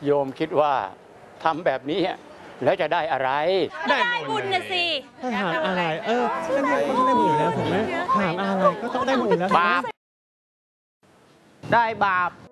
โยมคิดว่าทำแบบนี้แล้วจะได้อะไรได้บุญนะสิถามอะไรก็ได้บุญอยู่แล้วถูกไหมถามอะไรก็ต้องได้บุญแล้วบาปได้บาป